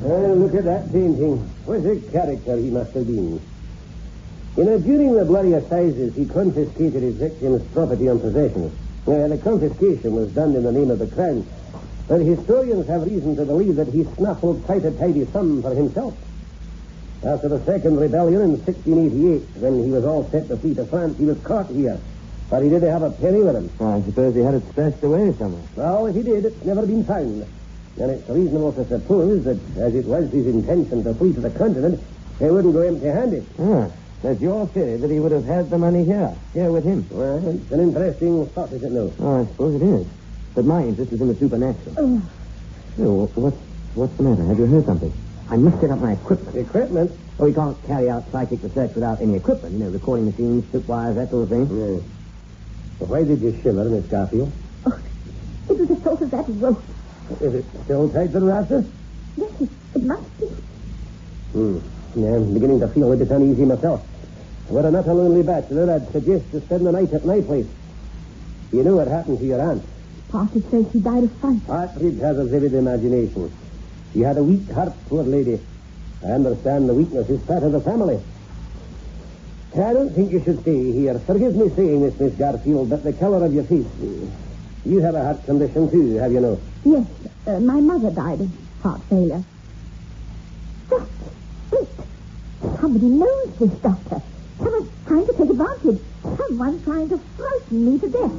Look at that painting. What a character he must have been. During the bloody assizes, he confiscated his victim's property and possessions. The confiscation was done in the name of the crown. But historians have reason to believe that he snuffled quite a tidy sum for himself. After the second rebellion in 1688, when he was all set to flee to France, he was caught here. But he didn't have a penny with him. I suppose he had it stashed away somewhere. Well, if he did, it's never been found. And it's reasonable to suppose that, as it was his intention to flee to the continent, he wouldn't go empty-handed. That's your theory that he would have had the money here with him. Well, it's an interesting thought, is it no? Oh, I suppose it is. But my interest is in the supernatural. Oh, what's the matter? Have you heard something? I must set up my equipment. Equipment? Oh, we can't carry out psychic research without any equipment. Recording machines, tripwires, that sort of thing. Yes. But why did you shiver, Miss Garfield? Oh, it was the sort of that rope. Is it still tight to the rafter? Yes, it must be. Yeah, I'm beginning to feel a bit uneasy myself. Were I not a lonely bachelor, I'd suggest to spend the night at my place. You know what happened to your aunt? Partridge says she died of fright. Partridge has a vivid imagination. She had a weak heart, poor lady. I understand the weakness is part of the family. I don't think you should stay here. Forgive me saying this, Miss Garfield, but the color of your face... You have a heart condition, too, have you no? Yes, my mother died of heart failure. That's it. Somebody knows this, Doctor. Someone's trying to take advantage. Someone's trying to frighten me to death.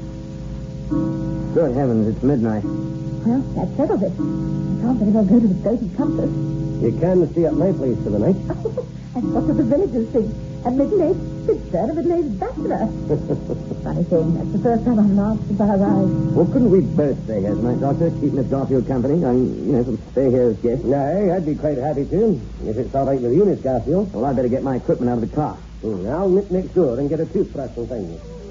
Good heavens, it's midnight. Well, that settles it. I can't very well go to the Goat and Compass. You can stay at my place for the night. And what do the villagers think? A middle-aged spinster, a middle-aged bachelor. Funny thing, that's the first time I've laughed by our eyes. Well, couldn't we both stay here tonight, Doctor? Keep Miss Garfield company. I mean, stay here as guests. No, I'd be quite happy to, if it's all right with you, Miss Garfield. Well, I'd better get my equipment out of the car. I'll nip next door and get a toothbrush and things.